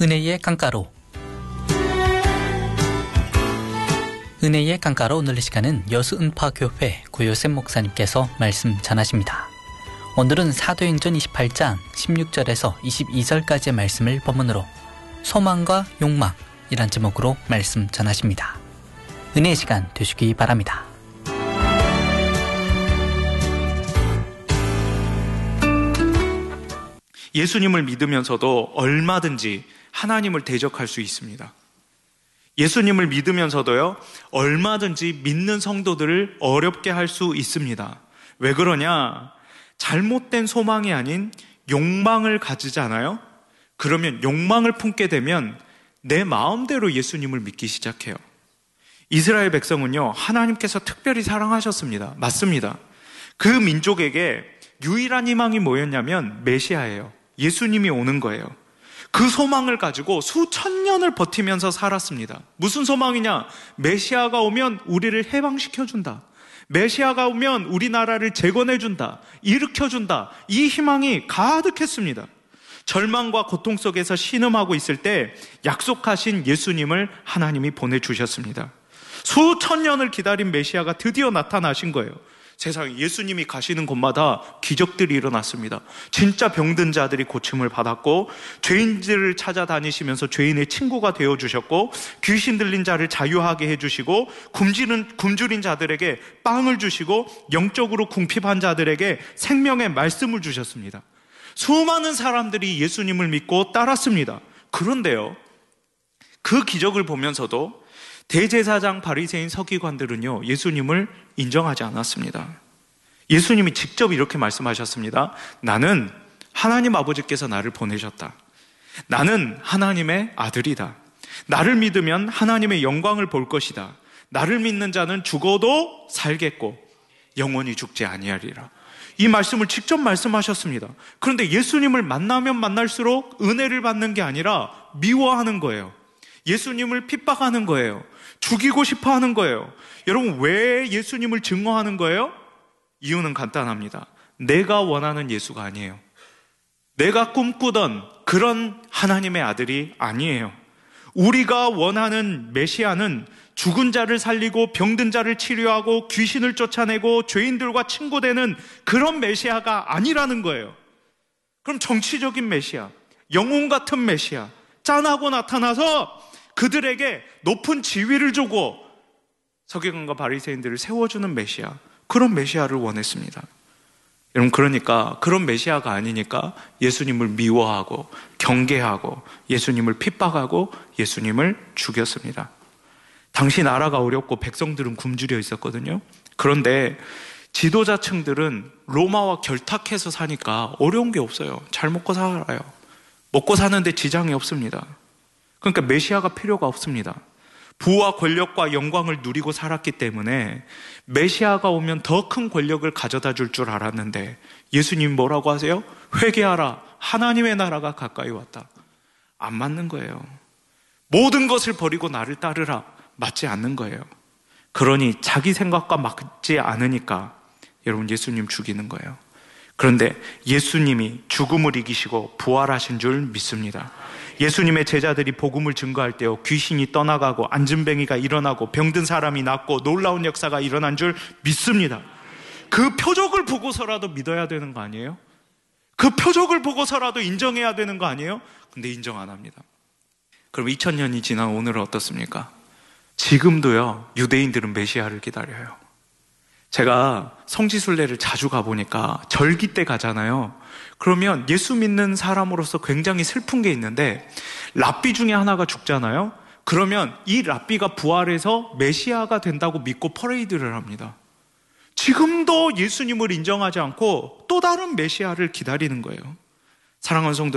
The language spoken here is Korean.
은혜의 강가로. 은혜의 강가로 오늘 이 시간은 여수은파교회 구요셉 목사님께서 말씀 전하십니다. 오늘은 사도행전 28장 16절에서 22절까지의 말씀을 본문으로 소망과 욕망이란 제목으로 말씀 전하십니다. 은혜의 시간 되시기 바랍니다. 예수님을 믿으면서도 얼마든지 하나님을 대적할 수 있습니다. 예수님을 믿으면서도요, 얼마든지 믿는 성도들을 어렵게 할 수 있습니다. 왜 그러냐? 잘못된 소망이 아닌 욕망을 가지잖아요? 그러면 욕망을 품게 되면 내 마음대로 예수님을 믿기 시작해요. 이스라엘 백성은요, 하나님께서 특별히 사랑하셨습니다. 맞습니다. 그 민족에게 유일한 희망이 뭐였냐면 메시아예요. 예수님이 오는 거예요. 그 소망을 가지고 수천 년을 버티면서 살았습니다. 무슨 소망이냐? 메시아가 오면 우리를 해방시켜준다. 메시아가 오면 우리나라를 재건해준다. 일으켜준다. 이 희망이 가득했습니다. 절망과 고통 속에서 신음하고 있을 때 약속하신 예수님을 하나님이 보내주셨습니다. 수천 년을 기다린 메시아가 드디어 나타나신 거예요. 세상에 예수님이 가시는 곳마다 기적들이 일어났습니다. 진짜 병든 자들이 고침을 받았고, 죄인들을 찾아다니시면서 죄인의 친구가 되어주셨고, 귀신 들린 자를 자유하게 해주시고, 굶주린 자들에게 빵을 주시고, 영적으로 궁핍한 자들에게 생명의 말씀을 주셨습니다. 수많은 사람들이 예수님을 믿고 따랐습니다. 그런데요, 그 기적을 보면서도 대제사장 바리새인 서기관들은요, 예수님을 인정하지 않았습니다. 예수님이 직접 이렇게 말씀하셨습니다. 나는 하나님 아버지께서 나를 보내셨다. 나는 하나님의 아들이다. 나를 믿으면 하나님의 영광을 볼 것이다. 나를 믿는 자는 죽어도 살겠고 영원히 죽지 아니하리라. 이 말씀을 직접 말씀하셨습니다. 그런데 예수님을 만나면 만날수록 은혜를 받는 게 아니라 미워하는 거예요. 예수님을 핍박하는 거예요. 죽이고 싶어 하는 거예요. 여러분, 왜 예수님을 증오하는 거예요? 이유는 간단합니다. 내가 원하는 예수가 아니에요. 내가 꿈꾸던 그런 하나님의 아들이 아니에요. 우리가 원하는 메시아는 죽은 자를 살리고 병든 자를 치료하고 귀신을 쫓아내고 죄인들과 친구되는 그런 메시아가 아니라는 거예요. 그럼 정치적인 메시아, 영웅 같은 메시아, 짠하고 나타나서 그들에게 높은 지위를 주고 서기관과 바리새인들을 세워주는 메시아, 그런 메시아를 원했습니다. 여러분, 그러니까 그런 메시아가 아니니까 예수님을 미워하고 경계하고 예수님을 핍박하고 예수님을 죽였습니다. 당시 나라가 어렵고 백성들은 굶주려 있었거든요. 그런데 지도자층들은 로마와 결탁해서 사니까 어려운 게 없어요. 잘 먹고 살아요. 먹고 사는데 지장이 없습니다. 그러니까 메시아가 필요가 없습니다. 부와 권력과 영광을 누리고 살았기 때문에 메시아가 오면 더 큰 권력을 가져다 줄 줄 알았는데 예수님이 뭐라고 하세요? 회개하라. 하나님의 나라가 가까이 왔다. 안 맞는 거예요. 모든 것을 버리고 나를 따르라. 맞지 않는 거예요. 그러니 자기 생각과 맞지 않으니까 여러분, 예수님 죽이는 거예요. 그런데 예수님이 죽음을 이기시고 부활하신 줄 믿습니다. 예수님의 제자들이 복음을 증거할 때요, 귀신이 떠나가고 안진뱅이가 일어나고 병든 사람이 낫고 놀라운 역사가 일어난 줄 믿습니다. 그 표적을 보고서라도 믿어야 되는 거 아니에요? 그 표적을 보고서라도 인정해야 되는 거 아니에요? 근데 인정 안 합니다. 그럼 2000년이 지난 오늘은 어떻습니까? 지금도요, 유대인들은 메시아를 기다려요. 제가 성지순례를 자주 가보니까 절기 때 가잖아요. 그러면 예수 믿는 사람으로서 굉장히 슬픈 게 있는데, 랍비 중에 하나가 죽잖아요. 그러면 이 랍비가 부활해서 메시아가 된다고 믿고 퍼레이드를 합니다. 지금도 예수님을 인정하지 않고 또 다른 메시아를 기다리는 거예요. 사랑하는 성도